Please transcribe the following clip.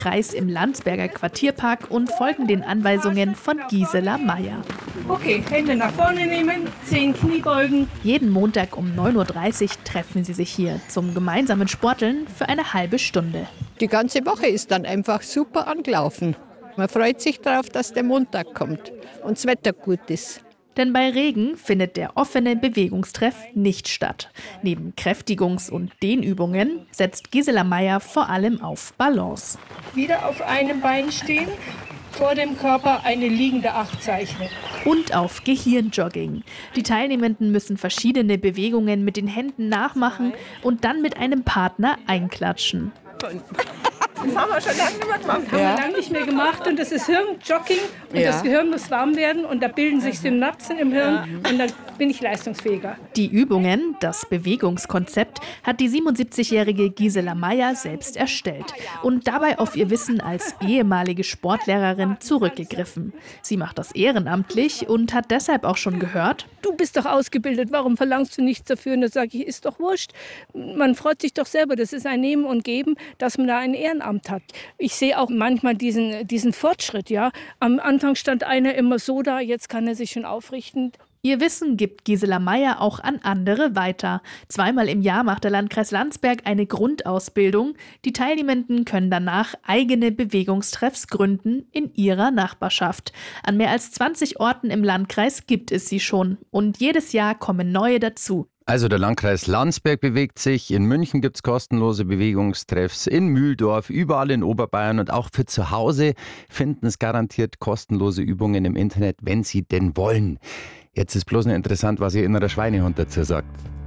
Kreis im Landsberger Quartierpark und folgen den Anweisungen von Gisela Meyer. Okay, Hände nach vorne nehmen, 10 Kniebeugen. Jeden Montag um 9:30 Uhr treffen sie sich hier zum gemeinsamen Sporteln für eine halbe Stunde. Die ganze Woche ist dann einfach super angelaufen. Man freut sich darauf, dass der Montag kommt und das Wetter gut ist. Denn bei Regen findet der offene Bewegungstreff nicht statt. Neben Kräftigungs- und Dehnübungen setzt Gisela Meyer vor allem auf Balance. Wieder auf einem Bein stehen, vor dem Körper eine liegende 8 zeichnen. Und auf Gehirnjogging. Die Teilnehmenden müssen verschiedene Bewegungen mit den Händen nachmachen und dann mit einem Partner einklatschen. Das haben wir schon lange nicht mehr gemacht. Haben wir lange nicht mehr gemacht und das ist Hirnjogging und das Gehirn muss warm werden und da bilden sich Synapsen im Hirn und dann bin ich leistungsfähiger. Die Übungen, das Bewegungskonzept, hat die 77-jährige Gisela Meyer selbst erstellt und dabei auf ihr Wissen als ehemalige Sportlehrerin zurückgegriffen. Sie macht das ehrenamtlich und hat deshalb auch schon gehört: Du bist doch ausgebildet, warum verlangst du nichts dafür? Und da sage ich, ist doch wurscht. Man freut sich doch selber, das ist ein Nehmen und Geben, dass man da ein Ehrenamt hat. Ich sehe auch manchmal diesen Fortschritt. Ja. Am Anfang stand einer immer so da, jetzt kann er sich schon aufrichten. Ihr Wissen gibt Gisela Meyer auch an andere weiter. 2-mal im Jahr macht der Landkreis Landsberg eine Grundausbildung. Die Teilnehmenden können danach eigene Bewegungstreffs gründen in ihrer Nachbarschaft. An mehr als 20 Orten im Landkreis gibt es sie schon. Und jedes Jahr kommen neue dazu. Also der Landkreis Landsberg bewegt sich, in München gibt es kostenlose Bewegungstreffs, in Mühldorf, überall in Oberbayern und auch für zu Hause finden es garantiert kostenlose Übungen im Internet, wenn Sie denn wollen. Jetzt ist bloß noch interessant, was Ihr innerer Schweinehund dazu sagt.